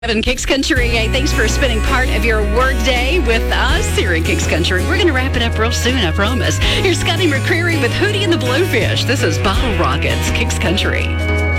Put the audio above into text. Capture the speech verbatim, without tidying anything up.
In Kicks Country, hey, thanks for spending part of your work day with us here in Kicks Country. We're going to wrap it up real soon, I promise. Here's Scotty McCreery with Hootie and the Blowfish. This is Bottle Rockets, Kicks Country.